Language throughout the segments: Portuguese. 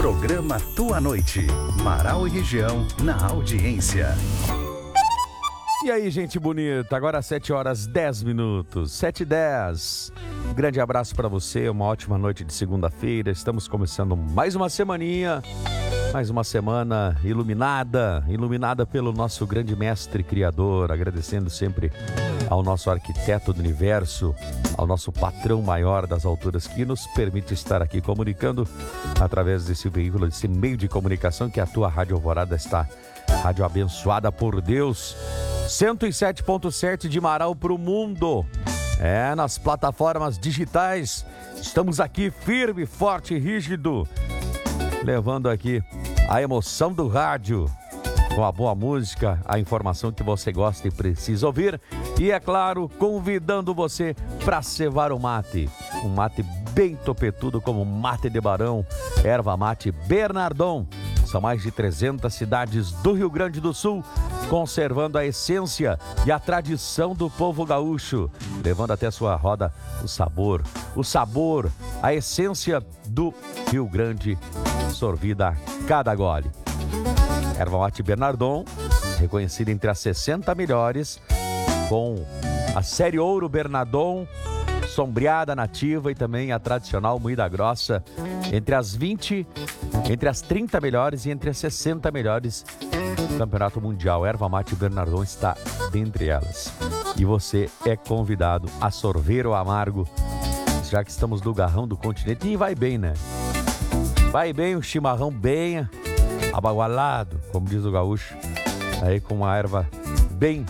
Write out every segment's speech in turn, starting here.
Programa Tua Noite. Marau e região na audiência. E aí, gente bonita, agora 7h10, 7h10. Um grande abraço para você, uma ótima noite de segunda-feira. Estamos começando mais uma semaninha, mais uma semana iluminada pelo nosso grande mestre criador, agradecendo sempre ao nosso arquiteto do universo, ao nosso patrão maior das alturas, que nos permite estar aqui comunicando através desse veículo, desse meio de comunicação que é a tua Rádio Alvorada, está rádio abençoada por Deus, 107.7 de Marau para o mundo. Nas plataformas digitais, estamos aqui firme, forte e rígido, levando aqui a emoção do rádio, com a boa música, a informação que você gosta e precisa ouvir. E, é claro, convidando você para cevar um mate bem topetudo como mate de barão, erva mate Bernardon. São mais de 300 cidades do Rio Grande do Sul, conservando a essência e a tradição do povo gaúcho, levando até a sua roda o sabor, a essência do Rio Grande, sorvida a cada gole. Erva mate Bernardon, reconhecida entre as 60 melhores, com a série Ouro Bernardon, sombreada nativa e também a tradicional moída grossa, entre as 30 melhores e entre as 60 melhores do Campeonato Mundial. Erva mate Bernardon está dentre elas. E você é convidado a sorver o amargo, já que estamos no garrão do continente. E vai bem, né? Vai bem o chimarrão bem abagualado, como diz o gaúcho, aí com uma erva bem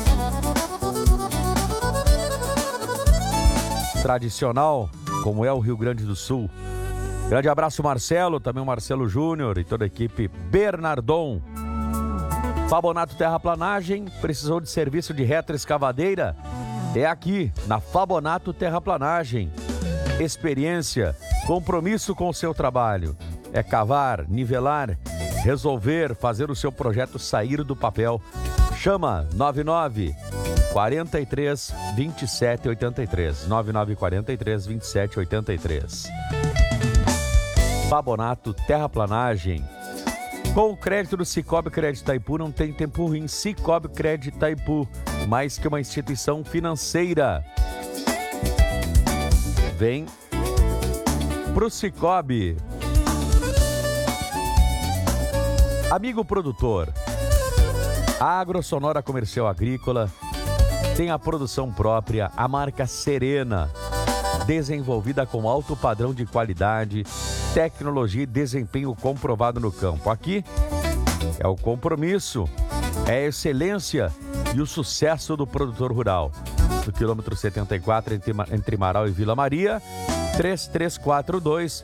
tradicional, como é o Rio Grande do Sul. Grande abraço, Marcelo, também o Marcelo Júnior e toda a equipe Bernardon. Fabonato Terraplanagem, precisou de serviço de retroescavadeira? É aqui, na Fabonato Terraplanagem. Experiência, compromisso com o seu trabalho. É cavar, nivelar, resolver, fazer o seu projeto sair do papel. Chama 99 43 27 83. 99 43 27 83. Fabonato Terraplanagem. Com o crédito do Cicobi Crédito Itaipu não tem tempo ruim. Cicobi Crédito Itaipu, mais que uma instituição financeira. Vem pro Cicobi. Amigo produtor, a Agrosonora Comercial Agrícola tem a produção própria, a marca Serena, desenvolvida com alto padrão de qualidade, tecnologia e desempenho comprovado no campo. Aqui é o compromisso, é a excelência e o sucesso do produtor rural. No quilômetro 74, entre Marau e Vila Maria, 3342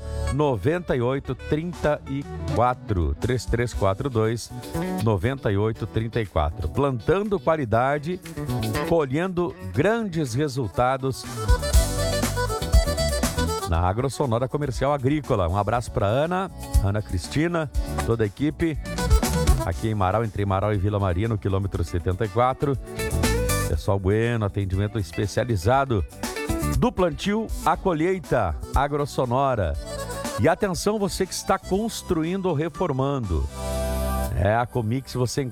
9834. 3342 9834. Plantando qualidade, colhendo grandes resultados na Agrosonora Comercial Agrícola. Um abraço para Ana Cristina, toda a equipe aqui em Marau, entre Marau e Vila Maria, no quilômetro 74. Pessoal bueno, atendimento especializado do plantio à colheita, Agrosonora. E atenção, você que está construindo ou reformando. A Comix você